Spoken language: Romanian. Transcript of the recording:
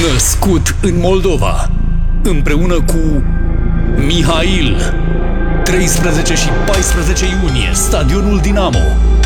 Născut în Moldova, împreună cu Mihail. 13 și 14 iunie, Stadionul Dinamo.